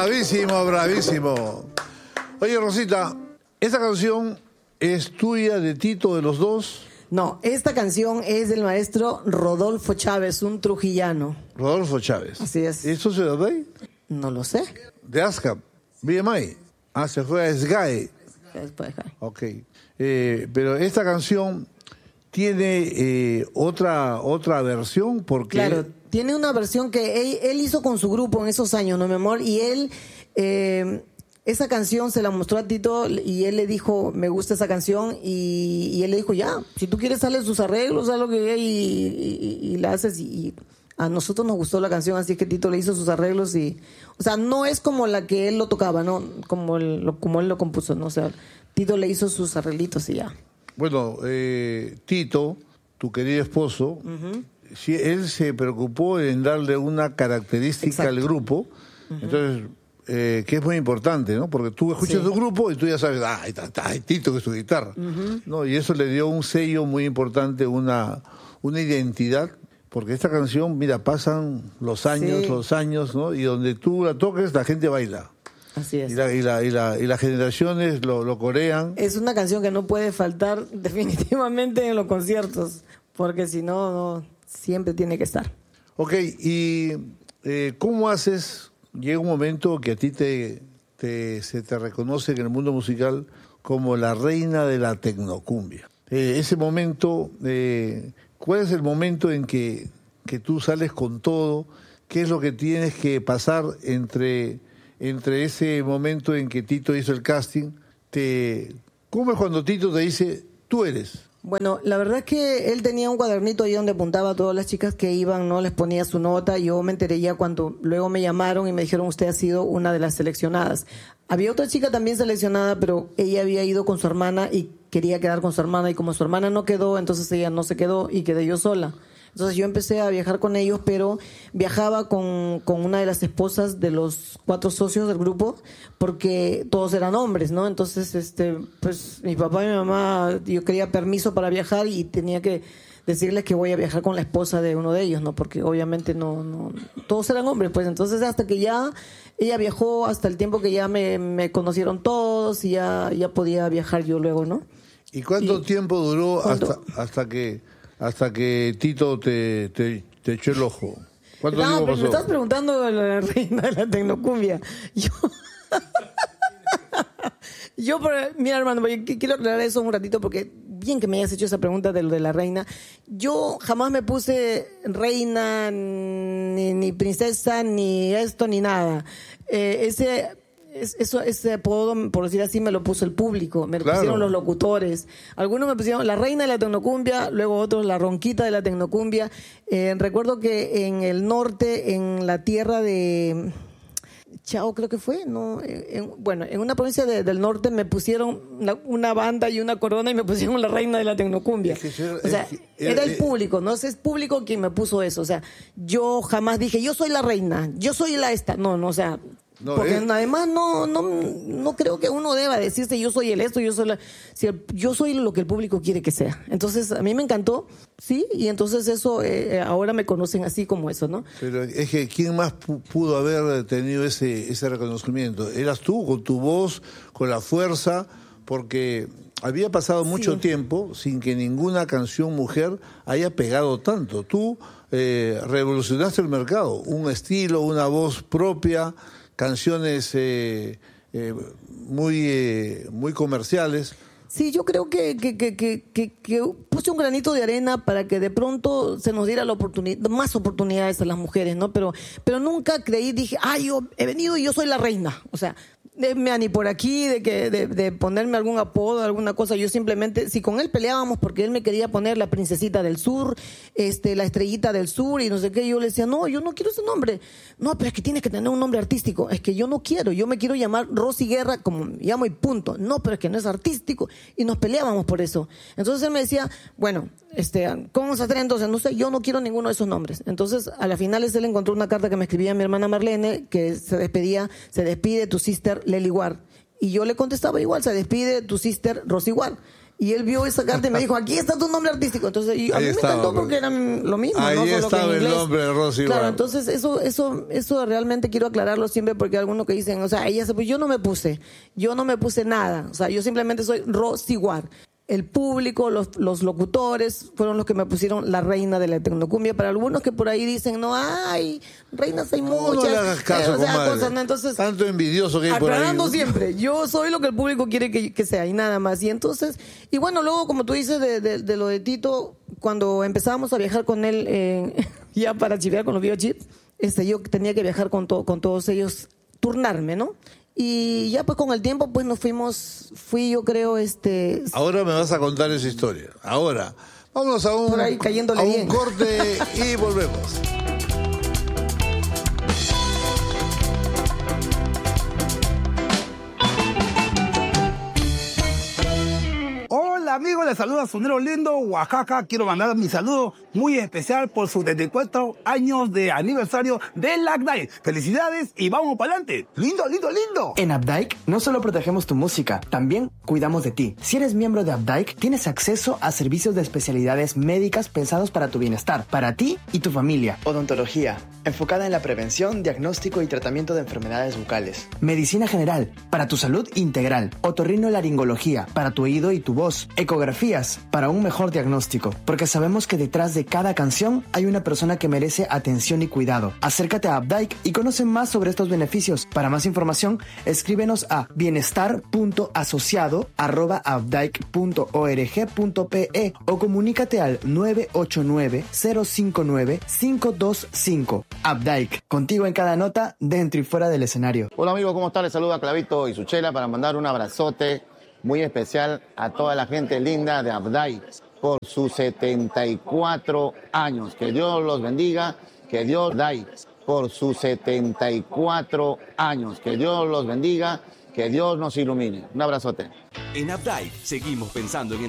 Bravísimo, bravísimo. Oye, Rosita, ¿esta canción es tuya, de Tito, de los dos? No, esta canción es del maestro Rodolfo Chávez, un trujillano. Rodolfo Chávez. Así es. ¿Esto se de ahí? No lo sé. De ASCAP, BMI. Ah, se fue a SGAE. Después, Ok. Pero esta canción tiene otra versión, porque... claro, tiene una versión que él hizo con su grupo en esos años, ¿no, mi amor? Y él, esa canción se la mostró a Tito y él le dijo, me gusta esa canción, y él le dijo, ya, si tú quieres darle sus arreglos, haz lo que y la haces, y a nosotros nos gustó la canción, así que Tito le hizo sus arreglos y... O sea, no es como la que él lo tocaba, ¿no? Como él lo compuso, ¿no? O sea, Tito le hizo sus arreglitos y ya. Bueno, Tito, tu querido esposo, sí, él se preocupó en darle una característica al grupo, entonces, que es muy importante, ¿no? Porque tú escuchas tu grupo y tú ya sabes, ahí está Tito, que es su guitarra, ¿no? Y eso le dio un sello muy importante, una identidad. Porque esta canción, mira, pasan los años, ¿no? Y donde tú la toques, la gente baila. Así es. Y las generaciones lo corean. Es una canción que no puede faltar definitivamente en los conciertos, porque si no, siempre tiene que estar. Ok, y ¿cómo haces? Llega un momento que a ti se te reconoce en el mundo musical como la reina de la tecnocumbia. Ese momento... ¿cuál es el momento en que tú sales con todo? ¿Qué es lo que tienes que pasar entre ese momento en que Tito hizo el casting? ¿Cómo es cuando Tito te dice, tú eres? Bueno, la verdad es que él tenía un cuadernito ahí donde apuntaba a todas las chicas que iban, ¿no? Les ponía su nota. Yo me enteré ya cuando luego me llamaron y me dijeron, usted ha sido una de las seleccionadas. Había otra chica también seleccionada, pero ella había ido con su hermana y quería quedar con su hermana, y como su hermana no quedó, entonces ella no se quedó y quedé yo sola. Entonces yo empecé a viajar con ellos, pero viajaba con una de las esposas de los 4 socios del grupo, porque todos eran hombres, ¿no? Entonces, pues mi papá y mi mamá, yo quería permiso para viajar y tenía que decirles que voy a viajar con la esposa de uno de ellos, ¿no? Porque obviamente no todos eran hombres, pues. Entonces hasta que ya ella viajó, hasta el tiempo que ya me conocieron todos y ya podía viajar yo luego, ¿no? ¿Y cuánto tiempo duró hasta que Tito te echó el ojo? ¿Cuánto tiempo pasó? Me estás preguntando a la reina de la tecnocumbia. Mira, hermano, quiero aclarar eso un ratito, porque bien que me hayas hecho esa pregunta de lo de la reina. Yo jamás me puse reina, ni princesa, ni esto, ni nada. Ese apodo, por decir así, me lo puso el público, me lo pusieron los locutores. Algunos me pusieron la reina de la tecnocumbia, luego otros la ronquita de la tecnocumbia. Recuerdo que en el norte, en la tierra de Chao, creo que fue, ¿no? En una provincia del norte me pusieron una banda y una corona y me pusieron la reina de la tecnocumbia. Era el público, ¿no? Es público quien me puso eso. O sea, yo jamás dije, yo soy la reina, yo soy la esta. No, o sea... porque además no creo que uno deba decirse yo soy el esto, yo soy lo que el público quiere que sea. Entonces a mí me encantó, sí, y entonces eso ahora me conocen así como eso, ¿no? Pero es que ¿quién más pudo haber tenido ese reconocimiento? Eras tú, con tu voz, con la fuerza, porque había pasado mucho tiempo sin que ninguna canción mujer haya pegado tanto. Tú revolucionaste el mercado, un estilo, una voz propia, canciones muy comerciales. Sí, yo creo que puse un granito de arena para que de pronto se nos diera más oportunidades a las mujeres, ¿no? Pero nunca dije, yo he venido y yo soy la reina. O sea, ni por aquí de ponerme algún apodo, alguna cosa. Yo simplemente, si con él peleábamos porque él me quería poner la princesita del sur, la estrellita del sur y no sé qué, yo le decía, no, yo no quiero ese nombre. No, pero es que tienes que tener un nombre artístico. Es que yo no quiero, yo me quiero llamar Rosy Guerra, como me llamo y punto. No, pero es que no es artístico. Y nos peleábamos por eso. Entonces él me decía, bueno, ¿cómo vamos a hacer entonces? No sé, yo no quiero ninguno de esos nombres. Entonces, a las finales él encontró una carta que me escribía mi hermana Marlene, que se despide tu sister Lely Ward. Y yo le contestaba igual, se despide tu sister Rosy Ward. Y él vio esa carta y me dijo, aquí está tu nombre artístico. Entonces, y a mí me encantó porque era lo mismo. Ahí ¿no? Solo estaba que en el inglés. nombre de Rosy Claro, Ward. entonces eso realmente quiero aclararlo siempre porque hay algunos que dicen, o sea, pues yo no me puse nada. O sea, yo simplemente soy Rosy Ward. El público, los locutores fueron los que me pusieron la reina de la tecnocumbia. Para algunos que por ahí dicen, no, ay, reinas hay muchas. No le hagas caso, o sea, comadre. cosas, ¿no? Entonces, tanto envidioso que hay por ahí. aclarando siempre, yo soy lo que el público quiere que sea y nada más. Y entonces, y bueno, luego como tú dices de lo de Tito, cuando empezábamos a viajar con él ya para chivear con los biochips, yo tenía que viajar con todos ellos, turnarme, ¿no? Y ya pues con el tiempo pues fui yo creo Ahora me vas a contar esa historia. Ahora, vámonos a por ahí cayéndole un bien. corte y volvemos. Hola amigos, les saluda Sonero Lindo, Oaxaca. Quiero mandar mi saludo muy especial por sus 74 años de aniversario de Updike. Felicidades y vamos para adelante. Lindo, lindo, lindo. En Updike no solo protegemos tu música, también cuidamos de ti. Si eres miembro de Updike, tienes acceso a servicios de especialidades médicas pensados para tu bienestar, para ti y tu familia. Odontología, enfocada en la prevención, diagnóstico y tratamiento de enfermedades bucales. Medicina general, para tu salud integral. Otorrinolaringología, para tu oído y tu voz. Ecografías, para un mejor diagnóstico. Porque sabemos que detrás de cada canción hay una persona que merece atención y cuidado. Acércate a Updike y conoce más sobre estos beneficios. Para más información, escríbenos a bienestar.asociado@updike.org.pe o comunícate al 989-059-525. Updike, contigo en cada nota, dentro y fuera del escenario. Hola amigos, ¿cómo están? Les saluda Clavito y Suchela para mandar un abrazote muy especial a toda la gente linda de Updike por sus 74 años. Que Dios los bendiga, que Dios Updike por sus 74 años. Que Dios los bendiga, que Dios nos ilumine. Un abrazote. En Updike seguimos pensando en